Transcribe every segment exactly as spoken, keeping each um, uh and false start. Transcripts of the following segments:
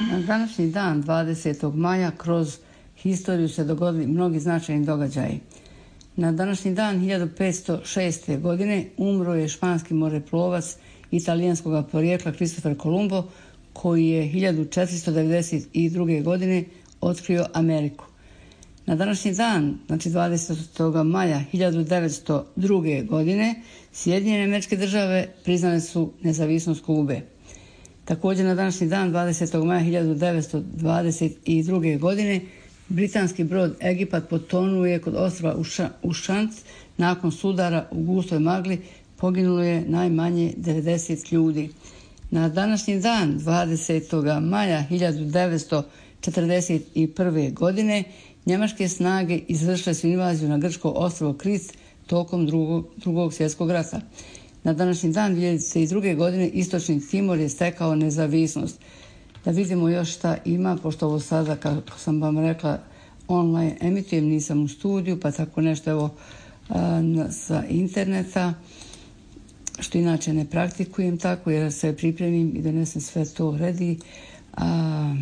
Na današnji dan, dvadesetog maja, kroz historiju se dogodili mnogi značajni događaji. Na današnji dan hiljadu petsto šeste. godine umro je španski moreplovac italijanskog porijekla Kristofer Kolumbo, koji je hiljadu četiristo devedeset druge. godine otkrio Ameriku. Na današnji dan, znači dvadesetog maja hiljadu devetsto druge. godine, Sjedinjene Američke Države priznale su nezavisnost Kube. Također na današnji dan, dvadesetog maja hiljadu devetsto dvadeset druge. godine, britanski brod Egipat potonuo je kod ostrva Ušant. Nakon sudara u gustoj magli poginulo je najmanje devedeset ljudi. Na današnji dan, dvadesetog maja hiljadu devetsto četrdeset prve. godine, njemačke snage izvršile su invaziju na grčko ostrvo Krit tokom drugog, drugog svjetskog rata. Na današnji dan dvije hiljade druge. godine Istočni Timor je stekao nezavisnost. Da vidimo još šta ima, pošto ovo sada, kako sam vam rekla, online emitujem, nisam u studiju, pa tako nešto evo a, sa interneta, što inače ne praktikujem tako, jer se pripremim i donesem sve to redi. A,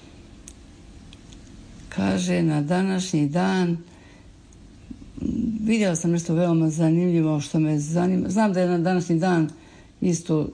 kaže, na današnji dan vidjela sam nešto veoma zanimljivo što me zanima. Znam da je na današnji dan isto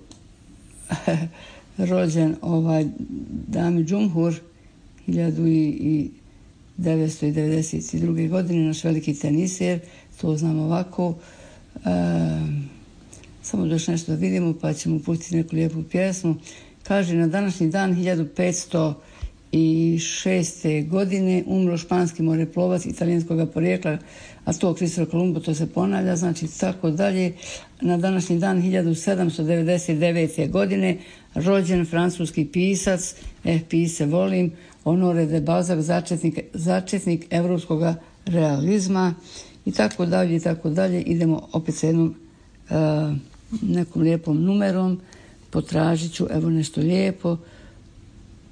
rođen ovaj Dami Džumhur hiljadu devetsto devedeset druge. godine, naš veliki teniser, to znam ovako. E, samo još nešto da vidimo pa ćemo pustiti neku lijepu pjesmu. Kaže, na današnji dan hiljadu petsto šeste. godine umro španski moreplovac italijanskog porijekla, a to Kristofer Kolumbo, to se ponavlja, znači tako dalje. Na današnji dan hiljadu sedamsto devedeset devete. godine rođen francuski pisac, eh, pise volim, Honoré de Balzac, začetnik, začetnik evropskog realizma i tako dalje i tako dalje. Idemo opet sa jednom uh, nekom lijepom numerom, potražit ću evo nešto lijepo.